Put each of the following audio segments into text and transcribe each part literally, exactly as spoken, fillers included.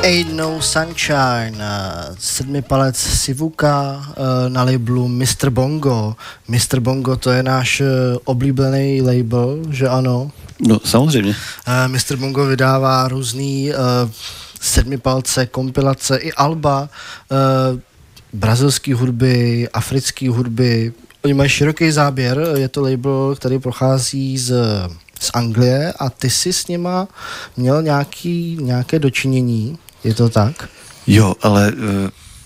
Ain't No Sunshine, sedmipalec Sivuka na labelu mister Bongo. mister Bongo, to je náš oblíbený label, že ano? No, samozřejmě. mister Bongo vydává různý uh, sedmipalce, kompilace i alba uh, brazilské hudby, africké hudby. Oni mají široký záběr, je to label, který prochází z, z Anglie a ty jsi s nima měl nějaký, nějaké dočinění, je to tak? Jo, ale uh,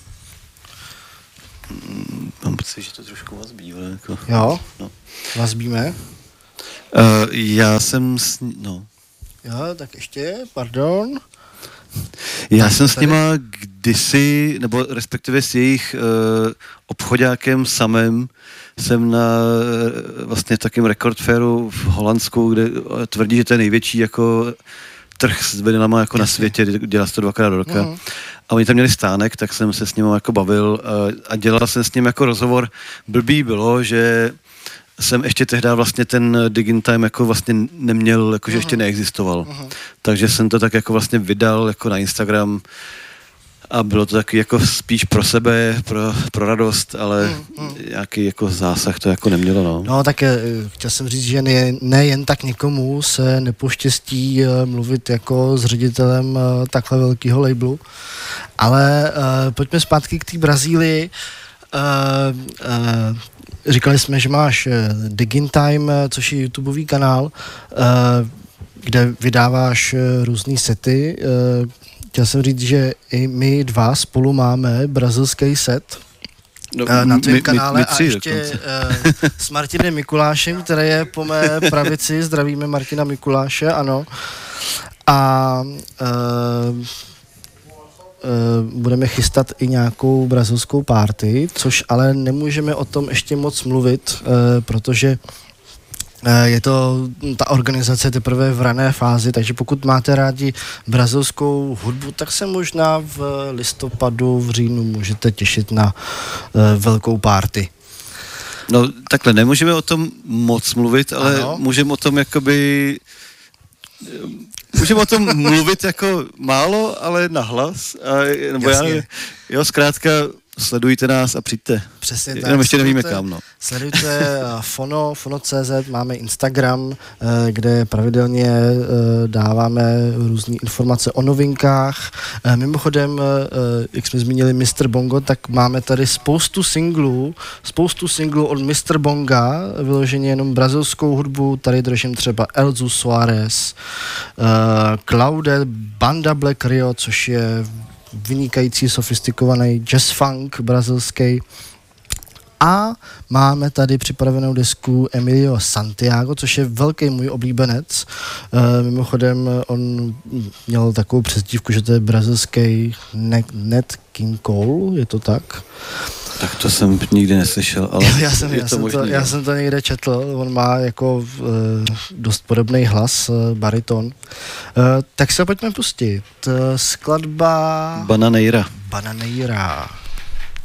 mám pocit, že to trošku vazbí, ale jako... Jo, no. Vazbíme. Uh, já jsem s... no. Jo, tak ještě, pardon. Já jsem s nima kdysi, nebo respektive s jejich uh, obchodákem samem jsem na vlastně takým Record Fairu v Holandsku, kde tvrdí, že to je největší jako trh s vinylama jako na světě, dělá se to dvakrát do roka. Mm. A oni tam měli stánek, tak jsem se s ním jako bavil uh, a dělal jsem s ním jako rozhovor. Blbý bylo, že jsem ještě tehdy vlastně ten Digging Time jako vlastně neměl, jakože uh-huh. ještě neexistoval. Uh-huh. Takže jsem to tak jako vlastně vydal jako na Instagram a bylo to taky jako spíš pro sebe, pro, pro radost, ale uh-huh. nějaký jako zásah to jako nemělo, no. No tak chtěl jsem říct, že ne, ne jen tak někomu se nepoštěstí mluvit jako s ředitelem takhle velkého labelu, ale uh, pojďme zpátky k té Brazílii. Uh, uh, Říkali jsme, že máš Digging Time, což je YouTubeový kanál, kde vydáváš různý sety. Chtěl jsem říct, že i my dva spolu máme brazilský set no, na tvém kanále my, my, my a ještě dokonce. S Martinem Mikulášem, který je po mé pravici. Zdravíme Martina Mikuláše, ano. A uh, budeme chystat i nějakou brazilskou party, což ale nemůžeme o tom ještě moc mluvit, protože je to, ta organizace teprve v rané fázi, takže pokud máte rádi brazilskou hudbu, tak se možná v listopadu, v říjnu můžete těšit na velkou party. No takhle, nemůžeme o tom moc mluvit, ale ano. můžeme o tom jakoby... Můžeme o tom mluvit jako málo, ale nahlas. A, nebo já, jo, zkrátka sledujte nás a přijďte. Přesně tak. Jenom ještě nevíme kam, no. Sledujte Fono, Fono tečka cé zet, máme Instagram, kde pravidelně dáváme různé informace o novinkách. Mimochodem, jak jsme zmínili mister Bongo, tak máme tady spoustu singlů, spoustu singlů od mister Bonga, vyloženě jenom brazilskou hudbu, tady držím třeba Elzu Soares, Claude, Banda Black Rio, což je vynikající, sofistikovaný jazz funk brazilský. A máme tady připravenou desku Emilio Santiago, což je velký můj oblíbenec. E, mimochodem, on měl takovou přezdívku, že to je brazilský Nat King Cole, je to tak? Tak to jsem nikdy neslyšel, ale já jsem, je já to jsem možný. To, já jsem to někde četl, on má jako e, dost podobný hlas, e, bariton. E, tak se pojďme pustit. Skladba Bananeira. Bananeira.